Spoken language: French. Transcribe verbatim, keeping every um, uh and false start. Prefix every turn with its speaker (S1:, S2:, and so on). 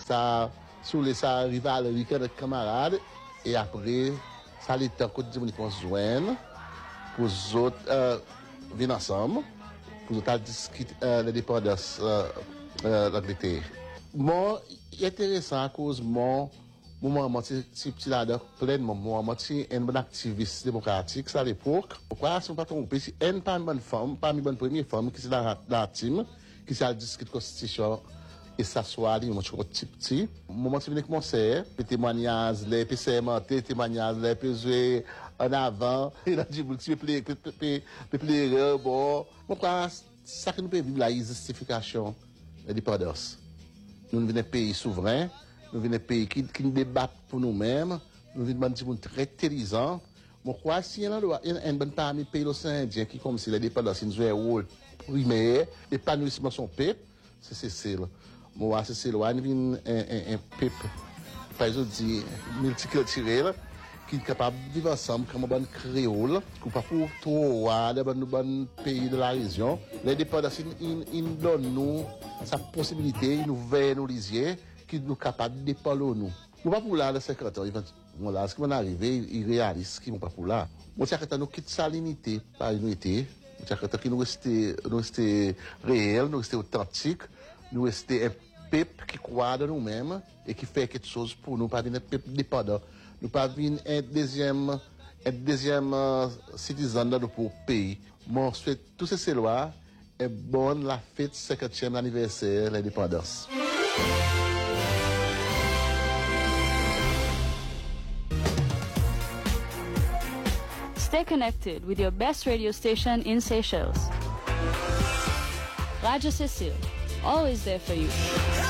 S1: ça, sous les ça rivalerie avec les camarades, et après, ça l'État côté de qu'on se joigne, pour les autres, euh, venir ensemble, pour les autres discuter euh, l'indépendance euh, euh, l'Angleterre. Moi, intéressant à cause moi, moi, moi, c'est petit là-dedans, pleinement, moi, moi, c'est un bon activiste démocratique, ça à l'époque. Pourquoi, si on ne pas tromper, c'est une pas une bonne femme, pas une bonne première femme, qui c'est dans la team, qui s'est discuté de constitution, et s'asseoir, moi, je suis petit petit. Moi, c'est venu commencer, les témoignages, les P C M, les témoignages, les P jouer en avant, et là, je vous dis, les plaies, bon. Pourquoi, ça que nous pouvons vivre la justification de l'indépendance. Nous venons d'un pays souverain, nous venons d'un pays qui, qui nous débat pour nous-mêmes, nous venons d'un pays très intelligent. Je crois que s'il y a un bon parmi les pays océaniens qui, comme si l'indépendance, nous jouent un rôle primaire, l'épanouissement de son peuple, c'est Cécile. Moi, Cécile, nous venons un peuple, par exemple, multiculturel, qui est capable de vivre ensemble comme un bon créole, qui n'est pas pour trop, de bon pays de la région. L'indépendance, il donne nous sa possibilité, il nous veille nous lisier, qui nous capable de dépendre nous. Nous pas pour là, le secrétaire, bon là, ce qui va arriver, il réalise ce qui n'est pas pour là. Mon secrétaire nous quitte sa limité, par unité. Mon secrétaire qui nous reste, nous reste réel, nous reste authentique, nous reste un peuple qui croit de nous-mêmes et qui fait quelque chose pour nous, pas un peuple dépendant. Nous pas venir un deuxième, un deuxième euh, citizen dans notre pays. Moi, je souhaite toutes ces lois et bonne la fête cinquantième anniversaire de l'indépendance.
S2: Stay connected with your best radio station in Seychelles. Radio Cécile, always there for you.